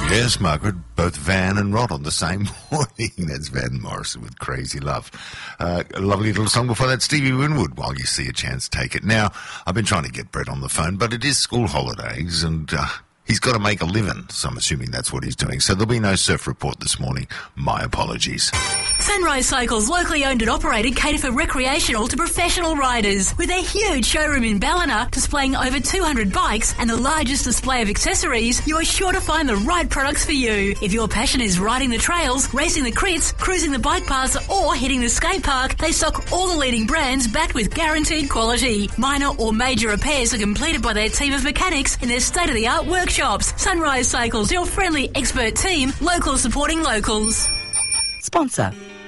Yes, Margaret, both Van and Rod on the same morning. That's Van Morrison with Crazy Love. A lovely little song before that, Stevie Winwood, While You See a Chance, Take It. Now, I've been trying to get Brett on the phone, but it is school holidays and he's got to make a living, so I'm assuming that's what he's doing. So there'll be no surf report this morning. My apologies. Sunrise Cycles, locally owned and operated, cater for recreational to professional riders. With a huge showroom in Ballina displaying over 200 bikes and the largest display of accessories, you are sure to find the right products for you. If your passion is riding the trails, racing the crits, cruising the bike paths or hitting the skate park, they stock all the leading brands backed with guaranteed quality. Minor or major repairs are completed by their team of mechanics in their state-of-the-art workshops. Sunrise Cycles, your friendly expert team, locals supporting locals. Sponsor.